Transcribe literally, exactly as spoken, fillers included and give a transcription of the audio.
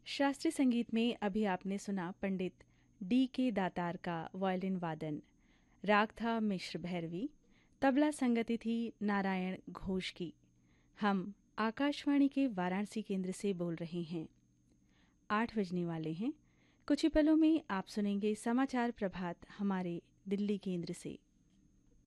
शास्त्रीय संगीत में अभी आपने सुना पंडित डी के दातार का वायलिन वादन। राग था मिश्र भैरवी। तबला संगति थी नारायण घोष की। हम आकाशवाणी के वाराणसी केंद्र से बोल रहे हैं। आठ बजने वाले हैं। कुछ ही पलों में आप सुनेंगे समाचार प्रभात हमारे दिल्ली केंद्र से।